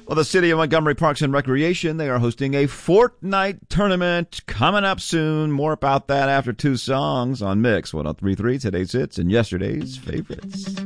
Well, the City of Montgomery Parks and Recreation, they are hosting a Fortnite tournament coming up soon. More about that after two songs on Mix 103.3, today's hits and yesterday's favorites.